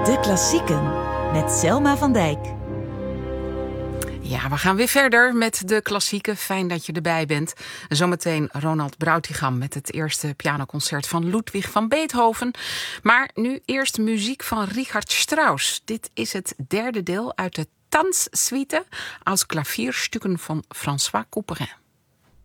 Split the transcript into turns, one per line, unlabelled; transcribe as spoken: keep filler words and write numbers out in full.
De klassieken met Selma van Dijk.
Ja, we gaan weer verder met de klassieken. Fijn dat je erbij bent. Zometeen Ronald Brautigam met het eerste pianoconcert van Ludwig van Beethoven. Maar nu eerst muziek van Richard Strauss. Dit is het derde deel uit de Tanzsuite aus Klavierstukken van François Couperin.